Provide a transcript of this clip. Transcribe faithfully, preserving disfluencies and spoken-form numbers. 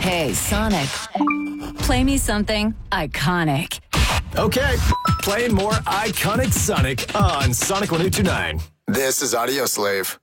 Hey, Sonic. Play me something iconic. Okay, playing more iconic Sonic on Sonic one oh two nine. This is Audio Slave.